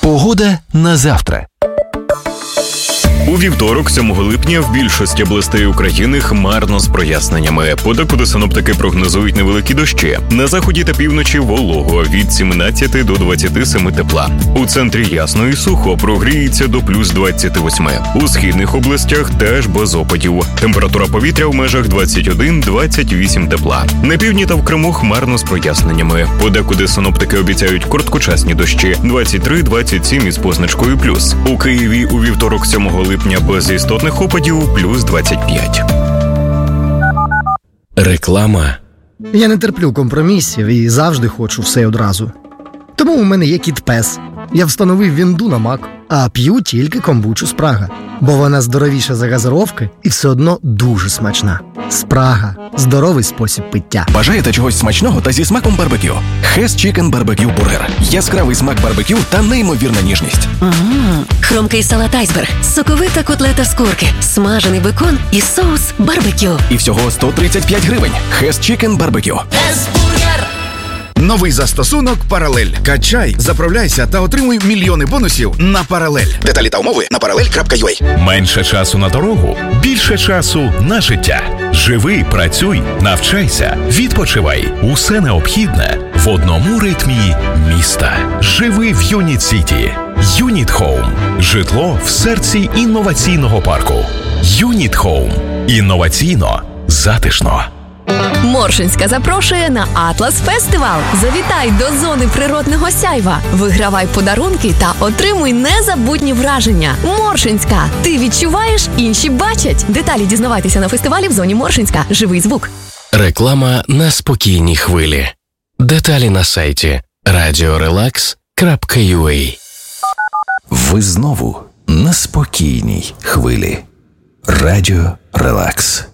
Погода на завтра. У вівторок, 7 липня, в більшості областей України хмарно з проясненнями. Подекуди синоптики прогнозують невеликі дощі. На заході та півночі волого від 17 до 27 тепла. У центрі ясно і сухо, прогріється до плюс 28. У східних областях теж без опадів. Температура повітря в межах 21-28 тепла. На півдні та в Криму хмарно з проясненнями. Подекуди синоптики обіцяють короткочасні дощі 23-27 із позначкою плюс. У Києві у вівторок, 7 липня, без істотних опадів плюс 25. Реклама. Я не терплю компромісів і завжди хочу все одразу. Тому у мене є кіт-пес. Я встановив вінду на Мак, а п'ю тільки комбучу Спрага. Бо вона здоровіша за газировки і все одно дуже смачна. Спрага – здоровий спосіб пиття. Бажаєте чогось смачного та зі смаком барбекю? Хес Чікен Барбекю Бургер. Яскравий смак барбекю та неймовірна ніжність. Хрумкий салат айсберг, соковита котлета з курки, смажений бекон і соус барбекю. І всього 135 гривень. Хес Чікен Барбекю. Новий застосунок «Паралель». Качай, заправляйся та отримуй мільйони бонусів на «Паралель». Деталі та умови на parallel.ua. Менше часу на дорогу, більше часу на життя. Живи, працюй, навчайся, відпочивай. Усе необхідне в одному ритмі міста. Живи в Юніт Сіті. Юніт Хоум. Житло в серці інноваційного парку. Юніт Хоум. Інноваційно, затишно. Моршинська запрошує на Атлас Фестивал. Завітай до зони природного сяйва. Вигравай подарунки та отримуй незабутні враження. Моршинська. Ти відчуваєш, інші бачать. Деталі дізнавайтеся на фестивалі в зоні Моршинська. Живий звук. Реклама на спокійній хвилі. Деталі на сайті radiorelax.ua. Ви знову на спокійній хвилі. Радіо Релакс.